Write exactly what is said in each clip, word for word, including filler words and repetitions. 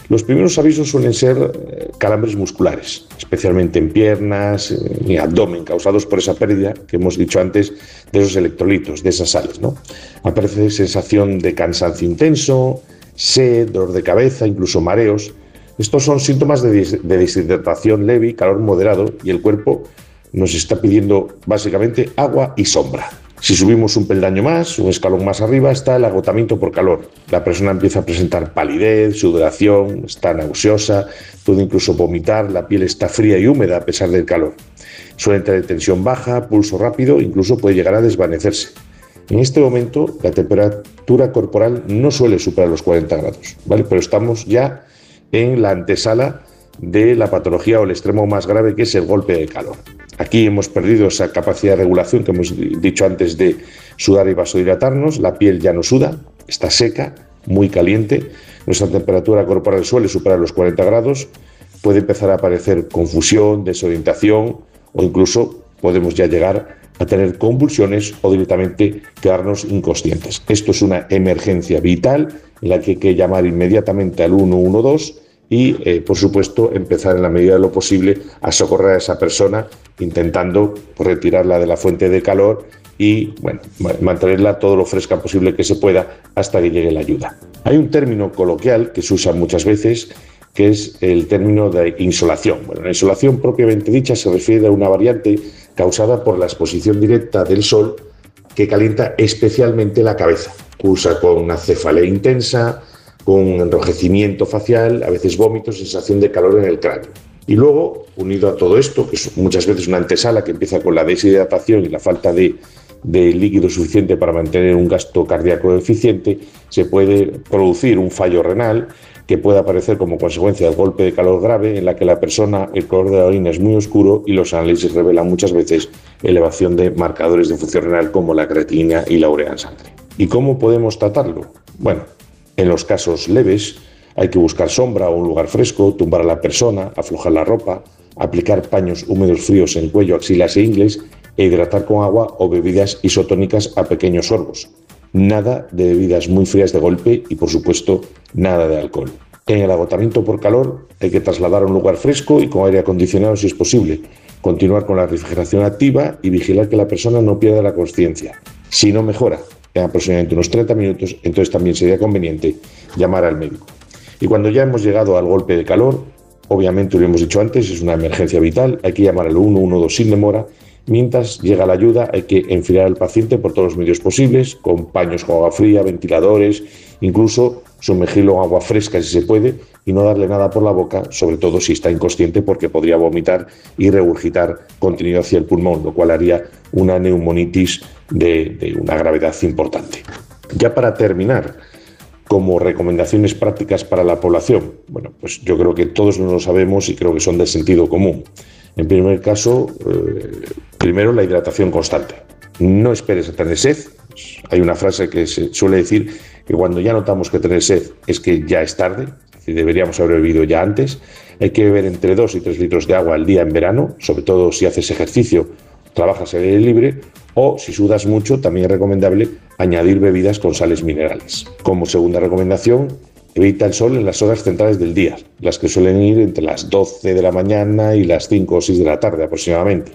Los primeros avisos suelen ser eh, calambres musculares, especialmente en piernas y abdomen, causados por esa pérdida que hemos dicho antes de esos electrolitos, de esas sales, ¿no? Aparece sensación de cansancio intenso, sed, dolor de cabeza, incluso mareos. Estos son síntomas de, des de deshidratación leve y calor moderado, y el cuerpo nos está pidiendo básicamente agua y sombra. Si subimos un peldaño más, un escalón más arriba, está el agotamiento por calor. La persona empieza a presentar palidez, sudoración, está nauseosa, puede incluso vomitar, la piel está fría y húmeda a pesar del calor. Suele tener tensión baja, pulso rápido, incluso puede llegar a desvanecerse. En este momento, la temperatura corporal no suele superar los cuarenta grados, ¿vale? Pero estamos ya en la antesala de la patología o el extremo más grave, que es el golpe de calor. Aquí hemos perdido esa capacidad de regulación que hemos dicho antes de sudar y vasodilatarnos, la piel ya no suda, está seca, muy caliente, nuestra temperatura corporal suele superar los cuarenta grados, puede empezar a aparecer confusión, desorientación o incluso podemos ya llegar a tener convulsiones o directamente quedarnos inconscientes. Esto es una emergencia vital en la que hay que llamar inmediatamente al uno uno dos y, eh, por supuesto, empezar en la medida de lo posible a socorrer a esa persona, intentando retirarla de la fuente de calor y bueno, mantenerla todo lo fresca posible que se pueda hasta que llegue la ayuda. Hay un término coloquial que se usa muchas veces, que es el término de insolación. Bueno, la insolación propiamente dicha se refiere a una variante causada por la exposición directa del sol que calienta especialmente la cabeza. Cursa con una cefalea intensa, con enrojecimiento facial, a veces vómitos, sensación de calor en el cráneo. Y luego, unido a todo esto, que es muchas veces una antesala que empieza con la deshidratación y la falta de, de líquido suficiente para mantener un gasto cardíaco eficiente, se puede producir un fallo renal que puede aparecer como consecuencia del golpe de calor grave, en la que la persona, el color de la orina es muy oscuro y los análisis revelan muchas veces elevación de marcadores de función renal como la creatinina y la urea en sangre. ¿Y cómo podemos tratarlo? Bueno, en los casos leves hay que buscar sombra o un lugar fresco, tumbar a la persona, aflojar la ropa, aplicar paños húmedos fríos en cuello, axilas e ingles e hidratar con agua o bebidas isotónicas a pequeños sorbos. Nada de bebidas muy frías de golpe y, por supuesto, nada de alcohol. En el agotamiento por calor hay que trasladar a un lugar fresco y con aire acondicionado si es posible, continuar con la refrigeración activa y vigilar que la persona no pierda la consciencia. Si no mejora en aproximadamente unos treinta minutos, entonces también sería conveniente llamar al médico. Y cuando ya hemos llegado al golpe de calor, obviamente lo hemos dicho antes, es una emergencia vital, hay que llamar al uno uno dos sin demora. Mientras llega la ayuda hay que enfriar al paciente por todos los medios posibles, con paños con agua fría, ventiladores, incluso sumergirlo en agua fresca si se puede y no darle nada por la boca, sobre todo si está inconsciente, porque podría vomitar y regurgitar contenido hacia el pulmón, lo cual haría una neumonitis de, de una gravedad importante. Ya para terminar, como recomendaciones prácticas para la población, bueno, pues yo creo que todos nos lo sabemos y creo que son del sentido común. En primer caso, eh, primero la hidratación constante. No esperes a tener sed. Hay una frase que se suele decir que cuando ya notamos que tener sed es que ya es tarde, es decir, deberíamos haber bebido ya antes. Hay que beber entre dos y tres litros de agua al día en verano, sobre todo si haces ejercicio, trabajas al aire libre, o si sudas mucho, también es recomendable añadir bebidas con sales minerales. Como segunda recomendación, evita el sol en las horas centrales del día, las que suelen ir entre las doce de la mañana y las cinco o seis de la tarde aproximadamente.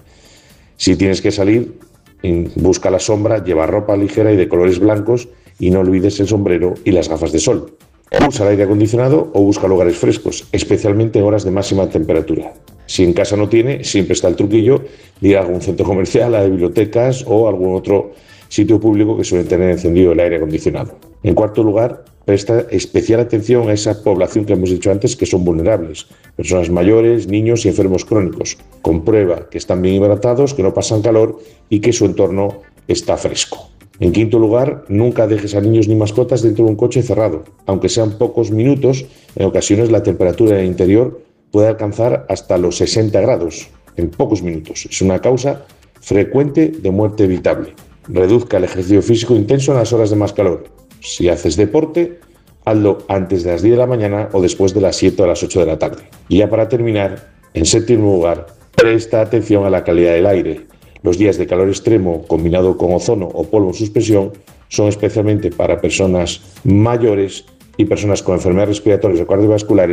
Si tienes que salir, busca la sombra, lleva ropa ligera y de colores blancos y no olvides el sombrero y las gafas de sol. Usa el aire acondicionado o busca lugares frescos, especialmente en horas de máxima temperatura. Si en casa no tiene, siempre está el truquillo de ir a algún centro comercial, a bibliotecas o algún otro sitio público que suele tener encendido el aire acondicionado. En cuarto lugar, presta especial atención a esa población que hemos dicho antes que son vulnerables, personas mayores, niños y enfermos crónicos. Comprueba que están bien hidratados, que no pasan calor y que su entorno está fresco. En quinto lugar, nunca dejes a niños ni mascotas dentro de un coche cerrado. Aunque sean pocos minutos, en ocasiones la temperatura en el interior puede alcanzar hasta los sesenta grados en pocos minutos. Es una causa frecuente de muerte evitable. Reduzca el ejercicio físico intenso en las horas de más calor. Si haces deporte, hazlo antes de las diez de la mañana o después de las siete o las ocho de la tarde. Y ya para terminar, en séptimo lugar, presta atención a la calidad del aire. Los días de calor extremo combinado con ozono o polvo en suspensión son especialmente para personas mayores y personas con enfermedades respiratorias o cardiovasculares